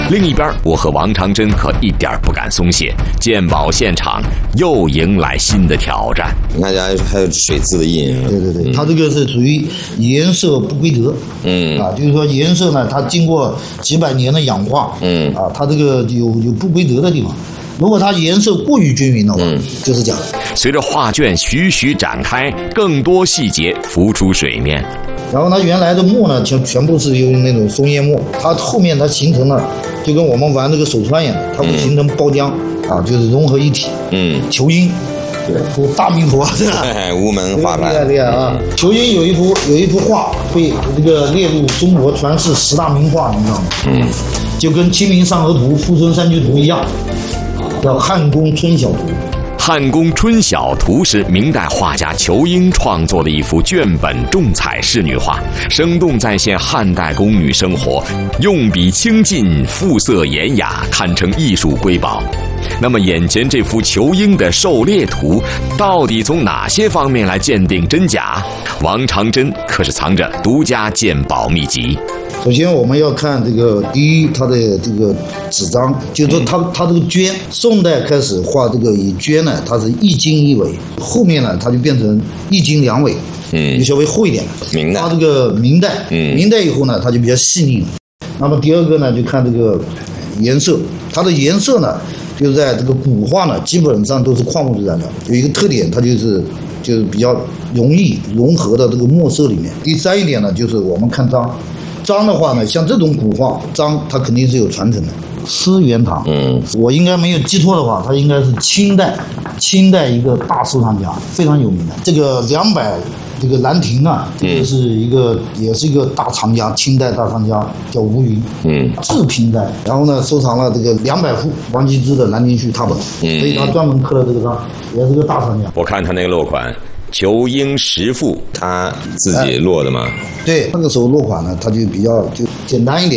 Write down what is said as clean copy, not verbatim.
另一边，我和王长珍可一点不敢松懈，鉴宝现场又迎来新的挑战。 你看，还有水渍的印。 对，它这个是属于颜色不规则。就是说颜色呢，它经过几百年的氧化。它这个有不规则的地方。如果它颜色过于均匀的话，就是假的。 随着画卷徐徐展开，更多细节浮出水面。 然后它原来的墨呢，全部是用那种松叶墨，它后面它形成了，就跟我们玩这个手串一样，它会形成包浆就是融合一体。球英，对，大名图是吧？ 无门画派， 厉害啊！球英有一幅画被这个列入中国传世10大名画，你知道吗？就跟《清明上河图》《富春山居图》一样。叫《汉宫春晓图》。 《汉宫春晓图》是明代画家裘英创作的一幅卷本重彩仕女画，生动再现汉代宫女生活，用笔清劲，肤色典雅，堪称艺术瑰宝。那么眼前这幅裘英的狩猎图，到底从哪些方面来鉴定真假？王长珍可是藏着独家鉴宝秘籍。 首先我们要看这个，第一，它的这个纸张，就是说它这个绢，宋代开始画这个以绢呢，它是一经一纬，后面呢它就变成一经两纬，就稍微厚一点。 明代， 它这个明代以后呢，它就比较细腻了。那么第二个呢，就看这个颜色，它的颜色呢，就是在这个古画呢，基本上都是矿物质染料，有一个特点，它就是比较容易融合到这个墨色里面。第三一点呢，就是我们看章。章的话呢，像这种古画章，它肯定是有传承的。施元堂，我应该没有记错的话，它应该是清代一个大收藏家，非常有名的。这个200这个兰亭啊，也是一个大藏家，清代大藏家叫吴云，治平代，然后呢收藏了这个200幅王羲之的《兰亭序》拓本，所以他专门刻了这个章，也是个大藏家。 我看他那个落款。裘英10幅， 他自己落的吗？ 对，那个时候落款呢，它就比较简单一点。